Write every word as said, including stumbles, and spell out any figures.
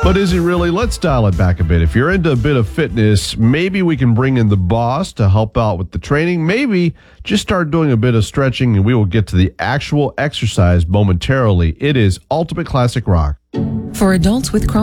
But is he really? Let's dial it back a bit. If you're into a bit of fitness, maybe we can bring in the boss to help out with the training. Maybe just start doing a bit of stretching, and we will get to the actual exercise momentarily. It is Ultimate Classic Rock. For adults with Crohn's